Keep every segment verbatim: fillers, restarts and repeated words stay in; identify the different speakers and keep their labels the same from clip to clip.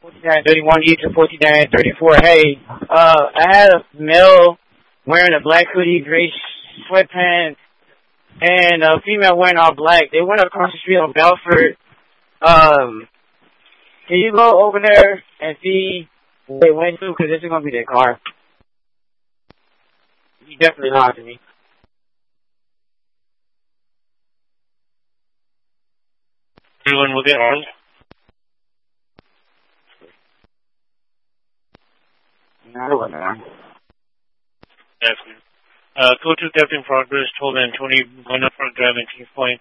Speaker 1: forty-nine thirty-one E to forty-nine thirty-four. Hey, uh, I had a male wearing a black hoodie, gray sweatpants, and a female wearing all black. They went across the street on Belford. Um, can you go over there and see where they went to? Because this is going to be their car. You definitely lied to me.
Speaker 2: Everyone will get on.
Speaker 1: No, wasn't on.
Speaker 2: That's good. Uh, go to theft in progress, told Antony, going up for a drive in Kings Point.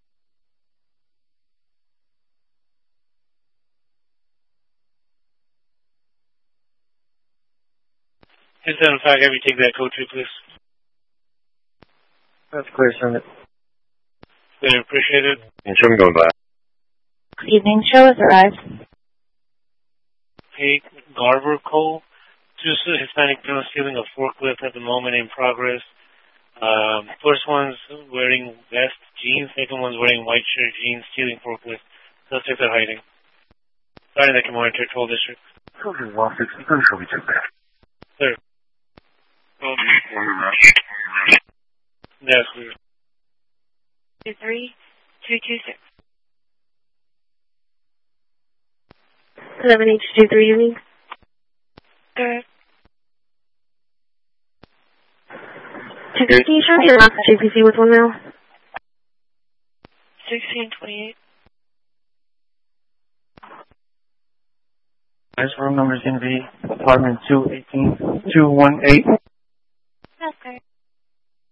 Speaker 2: ten seven five, have you take that code two, please?
Speaker 1: That's clear, sir.
Speaker 2: Good, appreciate it.
Speaker 3: And show me going by.
Speaker 4: Good evening, show has arrived.
Speaker 2: Hey, Garver Cole. Two Hispanic males stealing a forklift at the moment in progress. Um, first one's wearing vest, jeans. Second one's wearing white shirt, jeans, stealing forklift. Suspects are hiding. Sorry, that can monitor Toll District.
Speaker 3: Children lost six. I'm pretty sure we took that.
Speaker 2: Sir. Yes, we
Speaker 4: Two three two two six. Eleven H two three, you mean? Good. Two three, can you show me your last J P C with one male? Sixteen twenty eight.
Speaker 1: This room number is going to be apartment two eighteen two one eight.
Speaker 4: That's great.